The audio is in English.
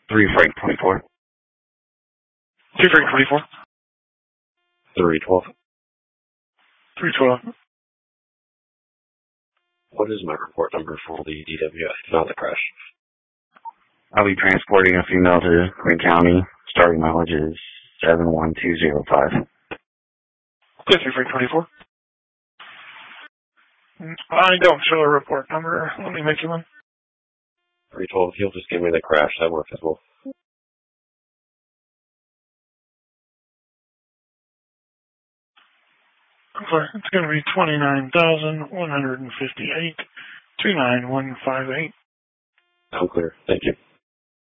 3 Frank 24. 2 Frank 24. 312. 312. What is my report number for the DWI, not the crash? I'll be transporting a female to Greene County. Starting mileage is 71205. Okay, 3 Frank 24. I don't show a report number. Let me make you one. 312, if you'll just give me the crash, that works as well. Okay, it's going to be 29,158, 29158. I'm clear. Thank you.